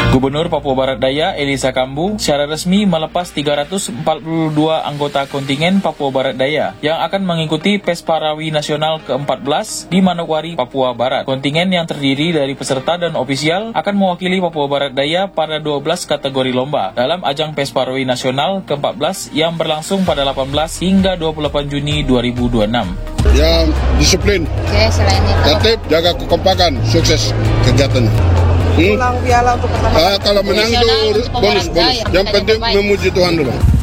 Gubernur Papua Barat Daya Elisa Kambu secara resmi melepas 342 anggota kontingen Papua Barat Daya yang akan mengikuti Pesparawi Nasional ke-14 di Manokwari, Papua Barat. Kontingen yang terdiri dari peserta dan ofisial akan mewakili Papua Barat Daya pada 12 kategori lomba dalam ajang Pesparawi Nasional ke-14 yang berlangsung pada 18 hingga 28 Juni 2026. Yang disiplin, selain itu tertib, jaga kekompakan, sukses kegiatan. Pulang piala untuk pertama kali. Kalau menang itu bonus. Yang penting memuji Tuhan dulu.